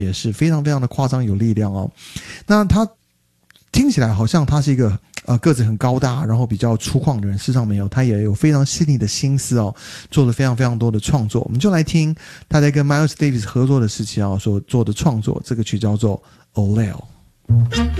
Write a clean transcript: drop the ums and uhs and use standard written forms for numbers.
也是非常非常的夸张有力量哦。那他听起来好像他是一个个子很高大，然后比较粗犷的人，事实上没有，他也有非常细腻的心思哦，做了非常非常多的创作。我们就来听他在跟 Miles Davis 合作的时期所做的创作，这个曲叫做 Oleo。